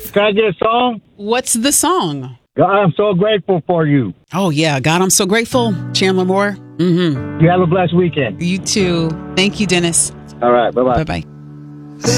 Can I get a song? What's the song? God, I'm so grateful for you. Oh, yeah. God, I'm so grateful. Chandler Moore. Mm-hmm. You have a blessed weekend. You too. Thank you, Dennis. All right. Bye-bye. Bye-bye.